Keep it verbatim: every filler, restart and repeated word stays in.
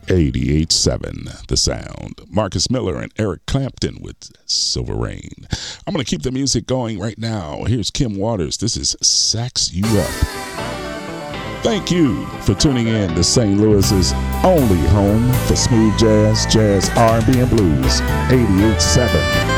eighty-eight seven The Sound. Marcus Miller and Eric Clapton with Silver Rain. I'm going to keep the music going right now. Here's Kim Waters. This is Sax You Up. Thank you for tuning in to Saint Louis's only home for smooth jazz, jazz, R and B, and blues. eighty-eight seven